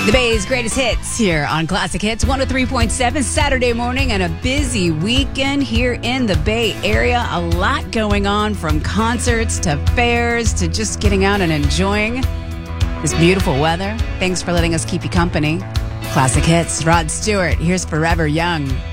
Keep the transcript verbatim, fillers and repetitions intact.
The Bay's greatest hits here on Classic Hits one oh three point seven, Saturday morning, and a busy weekend here in the Bay Area. A lot going on, from concerts to fairs to just getting out and enjoying this beautiful weather. Thanks for letting us keep you company. Classic Hits, Rod Stewart. Here's Forever Young.